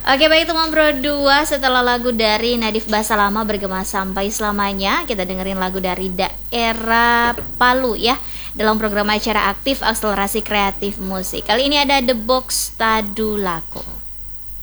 Oke baik teman Bro 2, setelah lagu dari Nadif Basalama Bergema Sampai Selamanya, kita dengerin lagu dari Daerah Palu ya, dalam program acara aktif akselerasi kreatif musik. Kali ini ada The Box Tadulako.